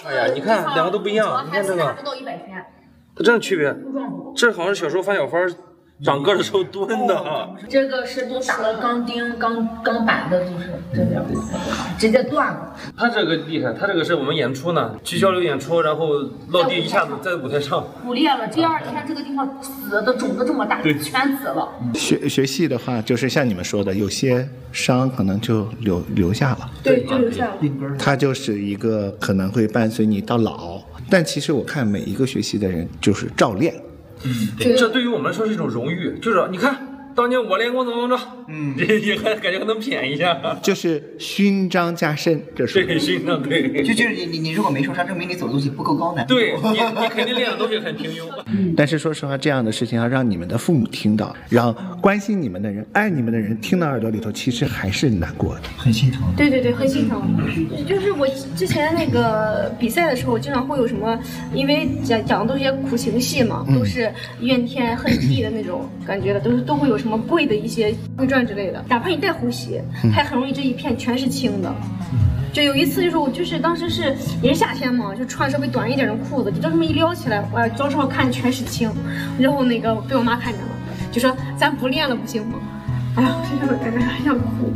哎呀，你看两个都不一样，你看这个，它真的区别。这好像是小时候范小芳长个的时候蹲的哈。 这个是都打了钢钉、钢板的，就是这样，直接断了。 他这个厉害，他这个是我们演出呢，去交流演出，然后落地一下子在舞台上骨裂了。第二天这个地方紫的肿的这么大，全紫了。 学戏的话，就是像你们说的，有些伤可能就留下了。 对，就留下了。 它就是一个可能会伴随你到老，但其实我看每一个学戏的人就是照练。 这对于我们来说是一种荣誉，就是你看当年我练过怎么着，也还感觉还能谝一下， 就是勋章加身，这是对勋章对。 就是你如果没受伤，证明你走的东西不够高难度。 对你肯定练的东西很平庸。 但是说实话，这样的事情要让你们的父母听到，让关心你们的人、爱你们的人听到耳朵里头，其实还是难过的， 很心疼。 对，很心疼。就是我之前那个比赛的时候，经常会有什么，因为讲的都是些苦情戏嘛，都是怨天恨地的那种感觉的，都会有什么跪的一些跪传之类的。哪怕你带护膝，它很容易这一片全是青的。就有一次，就是我当时是也是夏天嘛，就穿稍微短一点的裤子，就这么一撩起来，哇，照照看全是青，然后那个被我妈看见了，就说咱不练了不行吗？哎呀，我感觉还想哭。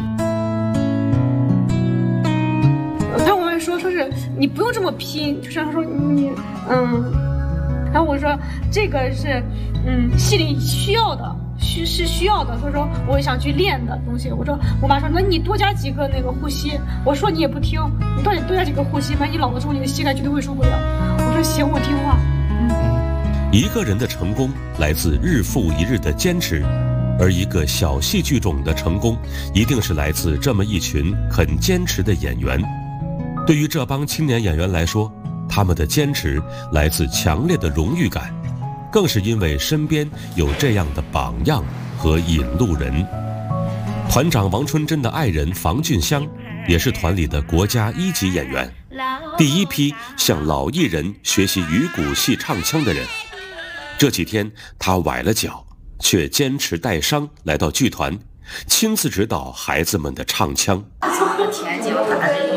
他我们说是你不用这么拼，就是他说你然后我说这个是戏里需要的。是需要的，他说我想去练的东西。我妈说那你多加几个那个护膝。我说你也不听，你到底多加几个护膝吧，你老了之后你的膝盖绝对会受不了。我说行，我听话。 一个人的成功来自日复一日的坚持，而一个小戏剧种的成功一定是来自这么一群很坚持的演员。对于这帮青年演员来说，他们的坚持来自强烈的荣誉感，更是因为身边有这样的榜样和引路人。团长王春珍的爱人房俊香也是团里的国家1级演员，第一批向老艺人学习鱼骨戏唱腔的人。这几天他崴了脚，却坚持带伤来到剧团，亲自指导孩子们的唱腔。 天津大人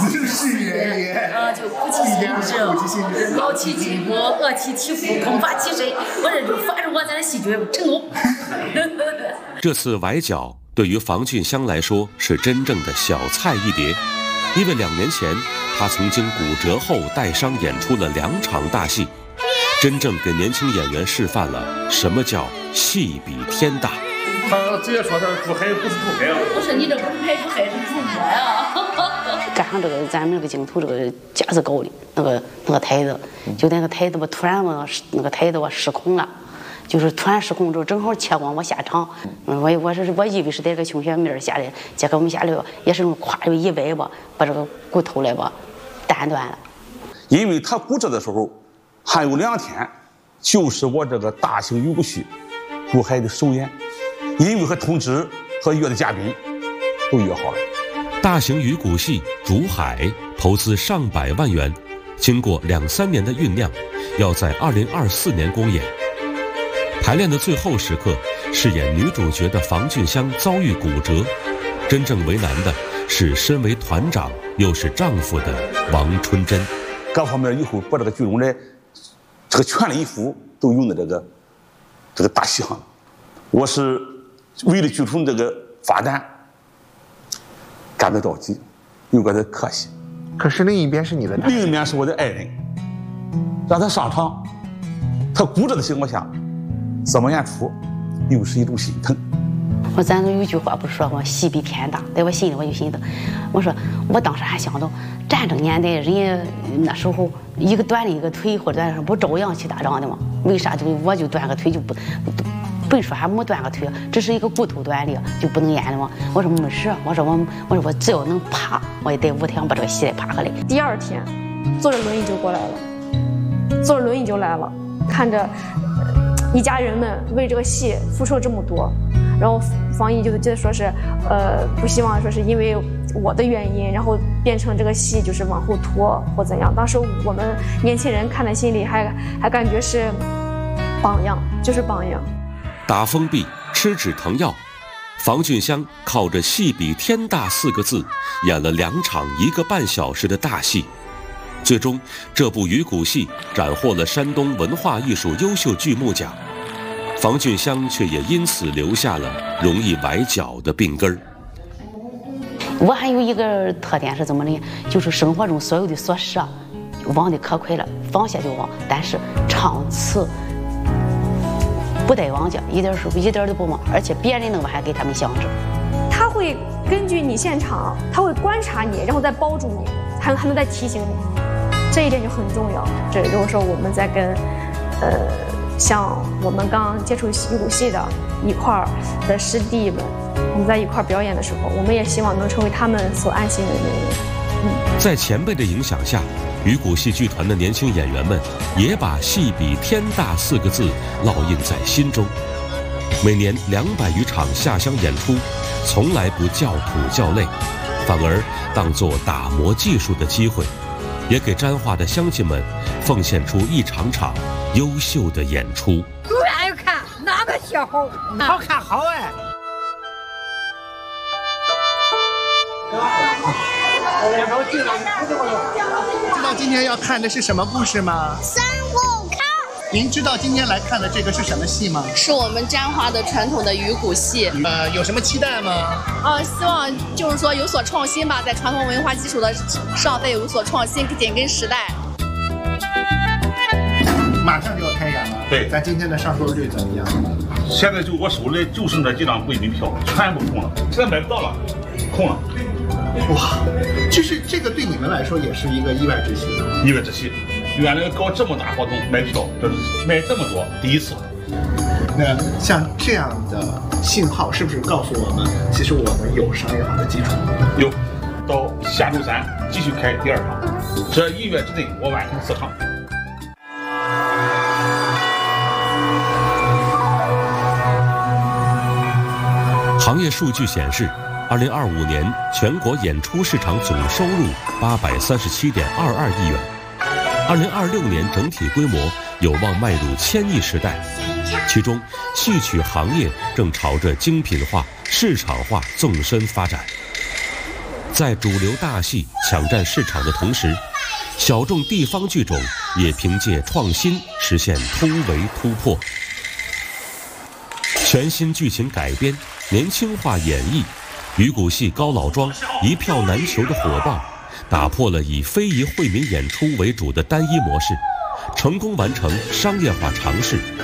就鼓起心志，老起筋骨，饿起体肤，空发起身。我这就发着我咱的戏剧成功。 这次崴脚对于房俊香来说是真正的小菜一碟，因为2年前他曾经骨折后带伤演出了2场大戏，真正给年轻演员示范了什么叫戏比天大。 他直接说他是猪海，不是猪海啊！ 不是你这不是拍猪海，是猪海啊！ 赶上这个咱们这个镜头这个架子高的那个台子，就那个台子吧，突然嘛那个台子吧失控了，就是突然失控之后，正好切光我下场，我以为是在个熊血面下来，结果我们下来也是咵就一崴吧，把这个骨头来吧弹断了。 因为他骨折的时候还有2天，就是我这个大型鱼骨戏珠海的首演，因为和通知和约的嘉宾都约好了。 大型鱼骨戏《竹海》投资上百万元，经过2、3年的酝酿，要在2024年公演。排练的最后时刻，饰演女主角的房俊香遭遇骨折，真正为难的是身为团长又是丈夫的王春珍。 各方面以后把这个剧中的这个全力以赴都用在这个大戏上。我是为了剧中这个发展感到着急，又感到可惜。 可是另一边是你的， 另一边是我的爱人，让他上场，他骨折的情况下怎么演出，又是一种心疼。 我咱有一句话不是说吗？戏比天大，在我心里我就心疼。我说我当时还想到战争年代人家那时候一个断了一个腿或者不照样去打仗的吗？为啥我就断个腿就不说还没断个腿，只是一个骨头断了就不能演了吗？我说没事，我说我只要能爬，我也在舞台上把这个戏给爬下来。 第2天坐着轮椅就过来了，坐着轮椅就来了，看着一家人们为这个戏付出了这么多，然后方毅就记得说是不希望说是因为我的原因，然后变成这个戏就是往后拖或怎样。当时我们年轻人看在心里还感觉是榜样，就是榜样。 打封闭吃止疼药，房俊香靠着戏比天大4个字演了2场1个半小时的大戏， 最终，这部鱼骨戏斩获了山东文化艺术优秀剧目奖，房俊香却也因此留下了容易崴脚的病根儿。 我还有一个特点是怎么的？就是生活中所有的琐事啊，忘得可快了，放下就忘。但是唱词不带忘记，一点都不忘，而且别人弄我还给他们响指。 他会根据你现场，他会观察你，然后再包住你，还能再提醒你，这一点就很重要。这如果说我们在跟像我们刚接触鱼骨戏的一块儿的师弟们，我们在一块儿表演的时候，我们也希望能成为他们所安心的那个人。 在前辈的影响下，鱼骨戏剧团的年轻演员们也把戏比天大4个字烙印在心中。每年200余场下乡演出，从来不叫苦叫累，反而当作打磨技术的机会，也给沾化的乡亲们奉献出一场场优秀的演出。 不愿意看那么小，好看好哎。 知道今天要看的是什么故事吗？ 孙悟空。 您知道今天来看的这个是什么戏吗？ 是我们沾化的传统的鱼骨戏。 有什么期待吗？ 希望就是说有所创新吧，在传统文化基础的上再有所创新，紧跟时代。 马上就要开演了， 对， 咱今天的上座率怎么样？ 现在就我手里就剩这几张贵宾票，全部空了，现在买不到了，空了。 哇，就是这个对你们来说也是一个意外之喜。 意外之喜，原来搞这么大活动卖票，这是卖这么多，第一次。 那像这样的信号，是不是告诉我们，其实我们有商业化的基础？ 有，到下周3继续开第2场，这1月之内我完成4场。 行业数据显示，2025年全国演出市场总收入837.22亿元，2026年整体规模有望迈入1000亿时代。其中，戏曲行业正朝着精品化、市场化纵深发展。在主流大戏抢占市场的同时，小众地方剧种也凭借创新实现突围突破。全新剧情改编、年轻化演绎，鱼骨戏高老庄一票难求的火爆，打破了以非遗惠民演出为主的单一模式，成功完成商业化尝试。